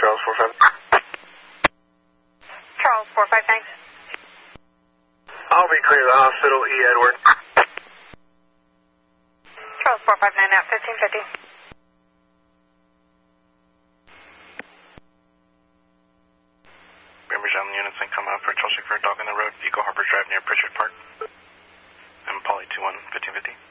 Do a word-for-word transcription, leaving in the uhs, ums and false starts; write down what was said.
Charles four five. Charles four five, thanks. I'll be clear to the hospital, E. Edward. Charles four five nine out, fifteen fifty. Members on the units and come out for a trouble check for a dog on the road, Eagle Harbor Drive near Pritchard Park. I'm Polly two one, fifteen fifty.